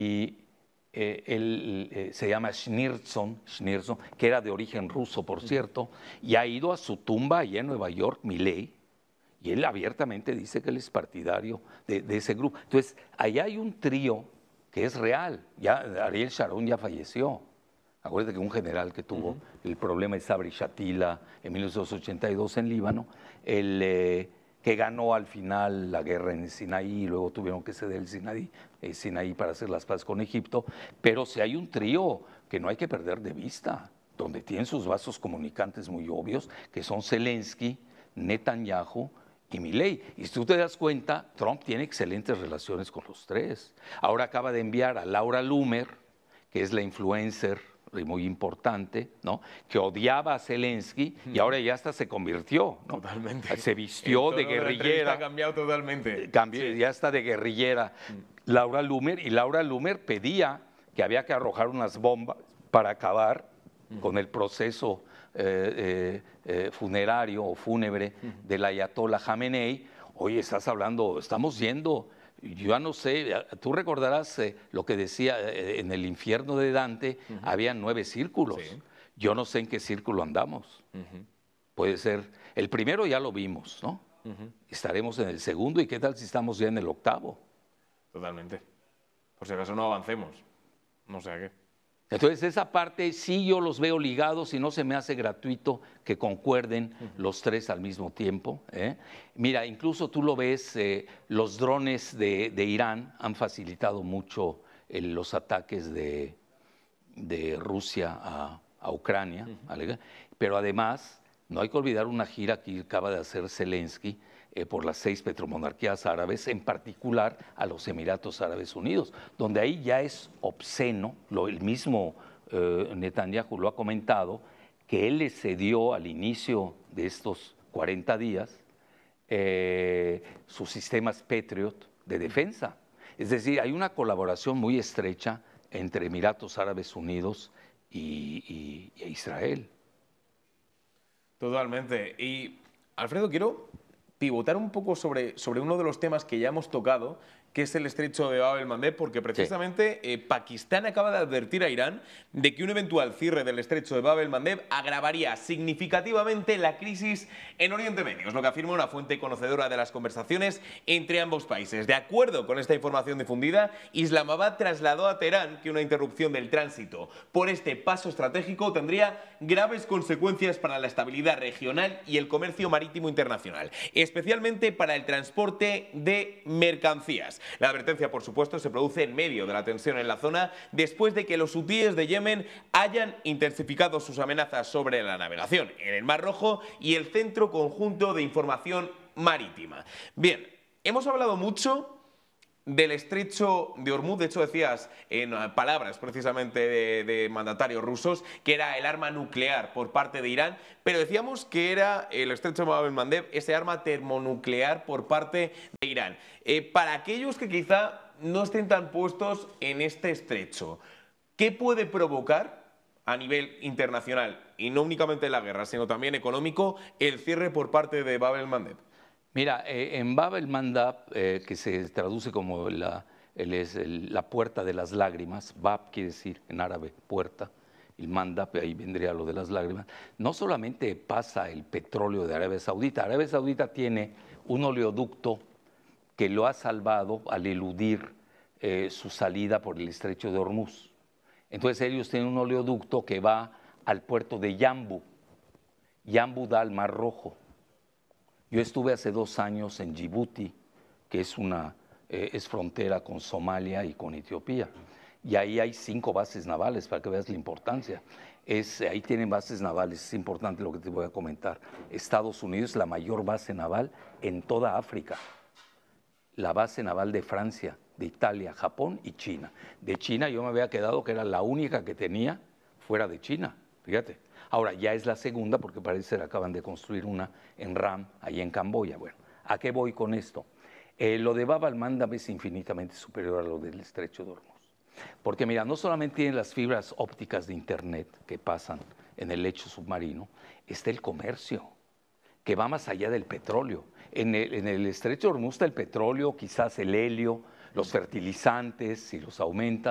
y él se llama Schneerson, que era de origen ruso, por cierto, y ha ido a su tumba allá en Nueva York, Milei, y él abiertamente dice que él es partidario de ese grupo. Entonces, allá hay un trío que es real. Ya Ariel Sharon ya falleció. Acuérdate que un general que tuvo el problema de Sabri Shatila en 1982 en Líbano, que ganó al final la guerra en Sinaí y luego tuvieron que ceder el Sinaí para hacer las paces con Egipto. Pero si hay un trío que no hay que perder de vista, donde tienen sus vasos comunicantes muy obvios, que son Zelensky, Netanyahu y Milei. Y si tú te das cuenta, Trump tiene excelentes relaciones con los tres. Ahora acaba de enviar a Laura Loomer, que es la influencer muy importante, ¿no? Que odiaba a Zelensky y ahora ya hasta se convirtió, ¿no? Totalmente. Se vistió de guerrillera. Ha cambiado totalmente. Sí. Ya está de guerrillera Laura Loomer, y Laura Loomer pedía que había que arrojar unas bombas para acabar con el proceso funerario o fúnebre del ayatollah Jamenei. Oye, estamos yendo, yo ya no sé, tú recordarás lo que decía en el infierno de Dante, había 9 círculos. Sí. Yo no sé en qué círculo andamos. Puede ser, el primero ya lo vimos, ¿no? Estaremos en el segundo, y qué tal si estamos ya en el 8º. Totalmente. Por si acaso no avancemos. No sé a qué. Entonces, esa parte sí yo los veo ligados y no se me hace gratuito que concuerden los tres al mismo tiempo. Mira, incluso tú lo ves, los drones de Irán han facilitado mucho los ataques de Rusia a Ucrania, pero además no hay que olvidar una gira que acaba de hacer Zelensky por las 6 petromonarquías árabes, en particular a los Emiratos Árabes Unidos, donde ahí ya es obsceno, el mismo Netanyahu lo ha comentado, que él le cedió al inicio de estos 40 días sus sistemas Patriot de defensa. Es decir, hay una colaboración muy estrecha entre Emiratos Árabes Unidos y Israel. Totalmente. Y, Alfredo, quiero pivotar un poco sobre uno de los temas que ya hemos tocado, que es el estrecho de Bab el-Mandeb, porque precisamente Pakistán acaba de advertir a Irán de que un eventual cierre del estrecho de Bab el-Mandeb agravaría significativamente la crisis en Oriente Medio. Es lo que afirma una fuente conocedora de las conversaciones entre ambos países. De acuerdo con esta información difundida, Islamabad trasladó a Teherán que una interrupción del tránsito por este paso estratégico tendría graves consecuencias para la estabilidad regional y el comercio marítimo internacional, especialmente para el transporte de mercancías. La advertencia, por supuesto, se produce en medio de la tensión en la zona después de que los hutíes de Yemen hayan intensificado sus amenazas sobre la navegación en el Mar Rojo y el Centro Conjunto de Información Marítima. Bien, hemos hablado mucho del estrecho de Hormuz. De hecho, decías en palabras precisamente de mandatarios rusos que era el arma nuclear por parte de Irán, pero decíamos que era el estrecho de Bab el-Mandeb, ese arma termonuclear por parte de Irán. Para aquellos que quizá no estén tan puestos en este estrecho, ¿qué puede provocar a nivel internacional, y no únicamente la guerra, sino también económico, el cierre por parte de Bab el-Mandeb? Mira, en Bab el-Mandab, que se traduce como la puerta de las lágrimas, Bab quiere decir en árabe puerta, el Mandab, ahí vendría lo de las lágrimas, no solamente pasa el petróleo de Arabia Saudita tiene un oleoducto que lo ha salvado al eludir su salida por el estrecho de Hormuz. Entonces ellos tienen un oleoducto que va al puerto de Yambu. Yambu da al Mar Rojo. Yo estuve hace 2 años en Djibouti, que es frontera con Somalia y con Etiopía, y ahí hay 5 bases navales, para que veas la importancia. Ahí tienen bases navales, es importante lo que te voy a comentar. Estados Unidos es la mayor base naval en toda África. La base naval de Francia, de Italia, Japón y China. De China yo me había quedado que era la única que tenía fuera de China, fíjate. Ahora ya es la segunda, porque parece que acaban de construir una en Ram, ahí en Camboya. Bueno, ¿a qué voy con esto? Lo de Bab el-Mandab es infinitamente superior a lo del estrecho de Hormuz. Porque mira, no solamente tienen las fibras ópticas de internet que pasan en el lecho submarino, está el comercio, que va más allá del petróleo. En el estrecho de Hormuz está el petróleo, quizás el helio, los fertilizantes, si los aumentan,